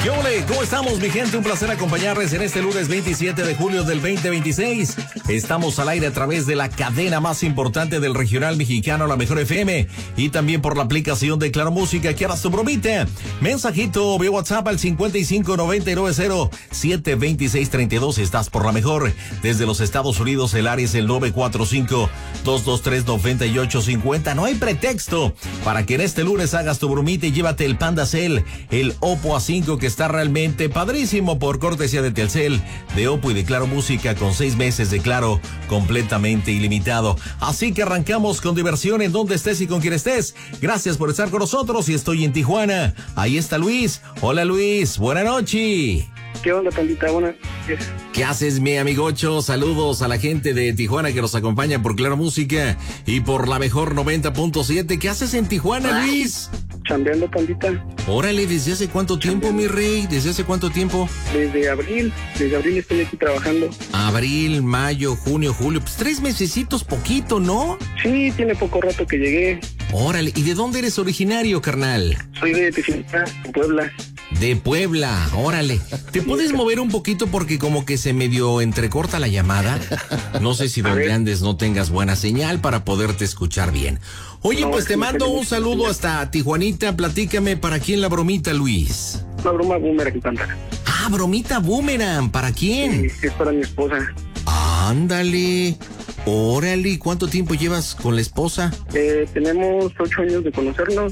¿Qué ole? ¿Cómo estamos, mi gente? Un placer acompañarles en este lunes 27 de julio del 2026. Estamos al aire a través de la cadena más importante del regional mexicano, La Mejor FM, y también por la aplicación de Claro Música. Que hagas tu bromita. Mensajito vía WhatsApp al 55-990-72632. Estás por La Mejor. Desde los Estados Unidos, el área es el 945-223-9850. No hay pretexto para que en este lunes hagas tu bromita y llévate el Panda Cell, el Oppo A5 que está realmente padrísimo por cortesía de Telcel, de Oppo y de Claro Música, con 6 meses de Claro completamente ilimitado. Así que arrancamos con diversión en donde estés y con quien estés. Gracias por estar con nosotros y estoy en Tijuana. Ahí está Luis. Hola Luis, buena noche. ¿Qué onda, pandita? Buenas noches. ¿Qué haces, mi amigocho? Saludos a la gente de Tijuana que nos acompaña por Claro Música y por La Mejor 90.7. ¿Qué haces en Tijuana, Luis? Chambeando, pandita. Órale, ¿desde hace cuánto tiempo, mi rey? ¿Desde hace cuánto tiempo? Desde abril estoy aquí trabajando. Abril, mayo, junio, julio, pues 3 mesecitos, poquito, ¿no? Sí, tiene poco rato que llegué. Órale, ¿y de dónde eres originario, carnal? Soy de Tijuana, Puebla. De Puebla, órale. ¿Te puedes mover un poquito porque como que se medio entrecorta la llamada? No sé si donde andes no tengas buena señal para poderte escuchar bien. Oye, no, pues te mando un saludo hasta Tijuanita. Platícame, ¿para quién la bromita, Luis? Una broma boomerang, panda. Ah, bromita boomerang, ¿para quién? Sí, es para mi esposa. Ándale. Órale, ¿cuánto tiempo llevas con la esposa? Tenemos 8 años de conocernos.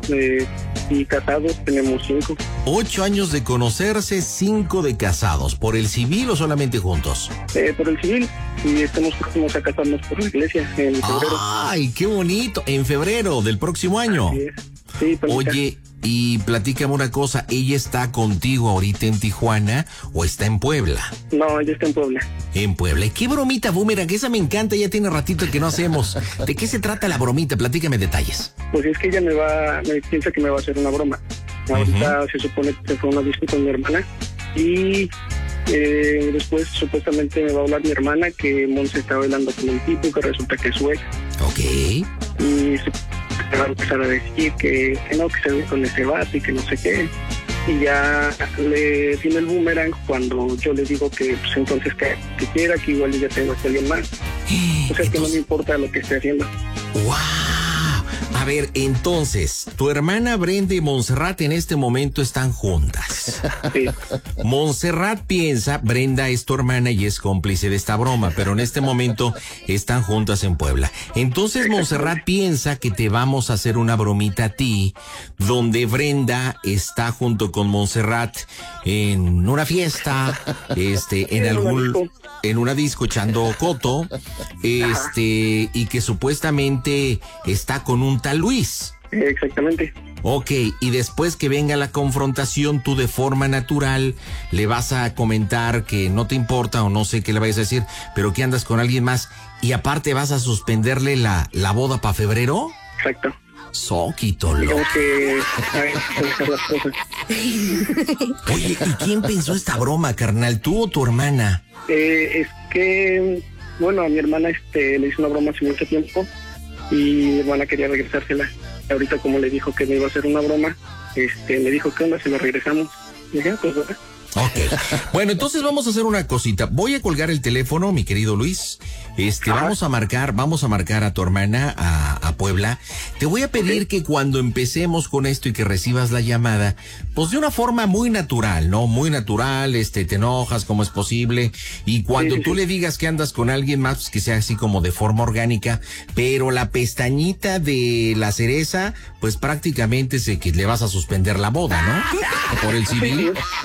Y casados tenemos 5. 8 años de conocerse, 5 de casados. ¿Por el civil o solamente juntos? Por el civil. Y estamos próximos a casarnos por la iglesia en febrero. ¡Ay, qué bonito! En febrero del próximo año. Así es. Sí, oye, y platícame una cosa, ¿ella está contigo ahorita en Tijuana o está en Puebla? No, ella está en Puebla. En Puebla. ¿Y qué bromita boomerang? Esa me encanta, ya tiene ratito que no hacemos. ¿De qué se trata la bromita? Platícame detalles. Pues es que ella me piensa que me va a hacer una broma. Ahorita se supone que se fue a una visita con mi hermana y después supuestamente me va a hablar mi hermana que Monse está bailando con un tipo que resulta que es su ex. Ok. Y se va a empezar a decir que no, que se ve con ese vato y que no sé qué. Y ya le tiene el boomerang cuando yo le digo que pues entonces que quiera, que igual ya tengo a alguien más. O sea, que no me importa lo que esté haciendo. ¡Wow! A ver, entonces, tu hermana Brenda y Montserrat en este momento están juntas. Sí. Montserrat piensa, Brenda es tu hermana y es cómplice de esta broma, pero en este momento están juntas en Puebla. Entonces Montserrat piensa que te vamos a hacer una bromita a ti, donde Brenda está junto con Montserrat en una fiesta, en una disco echando coto, y que supuestamente está con un tal Luis. Exactamente. Ok, y después que venga la confrontación, tú de forma natural le vas a comentar que no te importa o no sé qué le vayas a decir, pero que andas con alguien más y aparte vas a suspenderle la boda para febrero. Exacto. Soquitolo. Digamos que dejar las cosas. Oye, ¿y quién pensó esta broma, carnal? ¿Tú o tu hermana? Es que, bueno, a mi hermana le hice una broma hace mucho tiempo y mi hermana quería regresársela. Ahorita como le dijo que me iba a hacer una broma, me dijo, ¿qué onda? Se la regresamos. Y dije, pues, ¿verdad? Ok. Bueno, entonces vamos a hacer una cosita. Voy a colgar el teléfono, mi querido Luis. Vamos a marcar a tu hermana a Puebla. Te voy a pedir que cuando empecemos con esto y que recibas la llamada, pues de una forma muy natural, ¿no? Muy natural, te enojas como es posible. Y cuando tú le digas que andas con alguien más, pues que sea así como de forma orgánica. Pero la pestañita de la cereza, pues prácticamente que le vas a suspender la boda, ¿no? Por el civil.